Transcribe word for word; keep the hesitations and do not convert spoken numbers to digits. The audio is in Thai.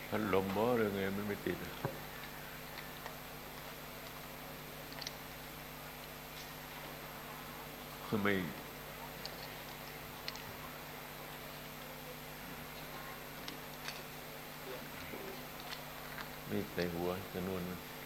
พัดลมบ่หรือไงมันไม่ติดคือไม่ไม่ใส่หัวจะนู่นมัน